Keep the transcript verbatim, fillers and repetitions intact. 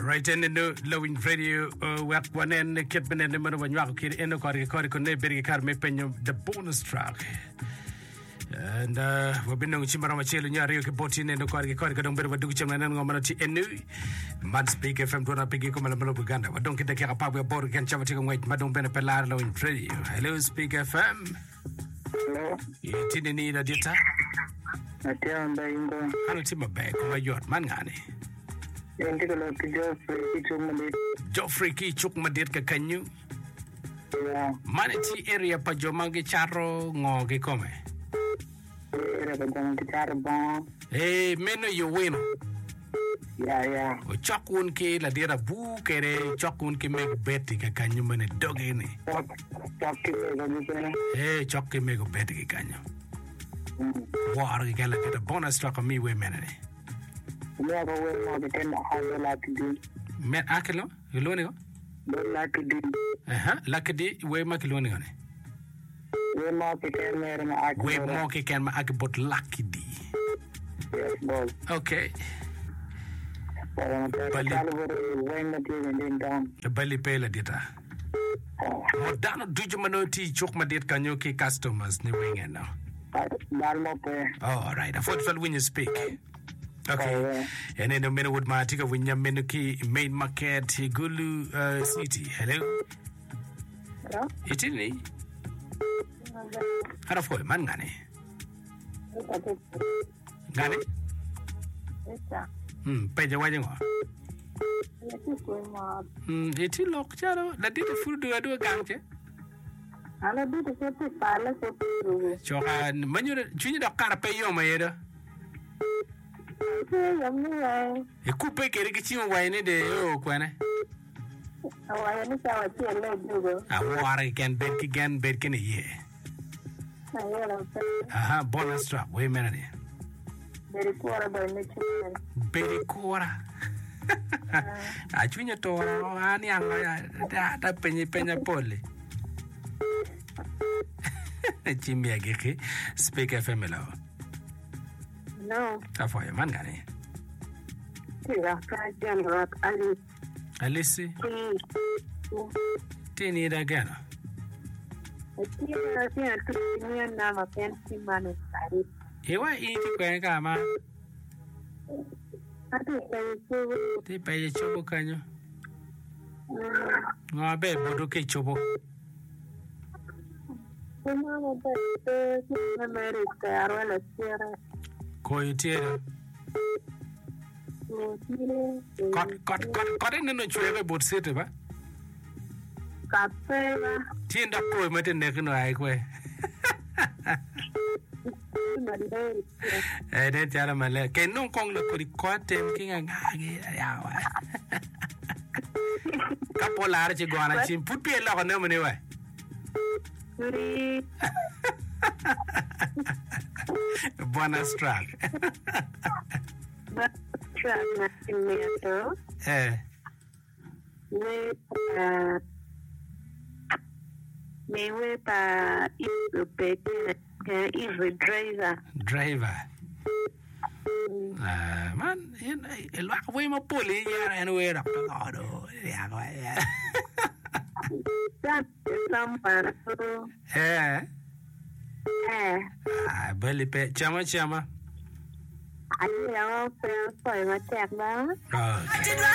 right in the Lowing Radio, work one end, kept in the middle of a kid in the corridor, corridor, very car, making the bonus track. And uh, we've been knowing Chimara Machel, Yari, Botin, and the corridor, corridor, don't better do Chim and Gomanati and New. Mad speak F M to Piggy Comala Uganda, but don't get the Kappa board can chavati and wait, Madame Benapellar Lowing Radio. Hello, Speak F M. Hello. You didn't need a data? I tell them, I'll see my bag, my yacht, Mangani. Joffrey Ki Chuk Madit can you? Yeah. Manati area Pajomangi Charo Ngogi Come. Hey, Meno, you win. Yeah, yeah. Chokun Ki, La Dira Book, and Chokun Ki make betting a can you man a dog in it. Hey, Choki make a betting can you? War, you can get a bonus truck on me, women. Never will not attend how like to do. Met Akelo, you learning? Don't like to do. Uh huh. Like a day, way Makaloni on it. We're not attend there and I Way more can my akabot lucky D. Yes, boss. Okay. When the TV down. The belly pale dita. Modano Dujumanoti chok madit kanyoki customers new wing and now. All right. I thought when you speak. Okay, oh, yeah. And in a minute with my ticket when you're Menuki main market Gulu uh, city. Hello? Hello? It's in me. How of course, man, Gani? Gani? Hmm, pay the wedding. Hmm, it's in lock, Charo. That did the food do I do a gang? I do the same palace of so, and when you're junior car pay your maid. You could pick a kitchen wine a day, oh, Quana. Oh, I understand what you're doing. I war can bake again, bacon a year. Aha, bonus trap, wait a minute. Very quarter by nature. Very quarter. I twin your toe, and young, that penny penny poly. Jimmy Agiki, speak a family. No. That's why man got it. Alice. Alice? Tini it again. You are eating Gama. They pay a chobo, can you? No, I bet Boduke chobo. Coyote. Got got got got in the trailer boat city, ba? Got there. Tin da koi mate ne kno ai kwe. Eh de tara male. Ke non kong le ko di ko tem ki nga gi ya wa. Ka polar che gona chim put pe la ko ne mo ne wa. Bonus track. Track nothing matter. Eh. We uh me we pa is better is driver. Driver. Ah, man, el va we mo poli ya anywhere up to God. Ya go ya. That is someone. Eh. Eh. Ah, belly pe chama chama. I know, so I'm going to check that. Okay.